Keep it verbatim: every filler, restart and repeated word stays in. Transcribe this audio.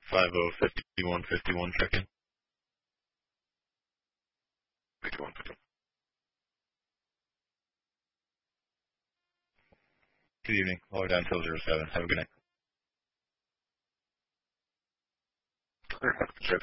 five oh fifty-one fifty-one check-in. fifty-one fifty-one. Good evening. Lower down till zero seven. Have a good night. Trip.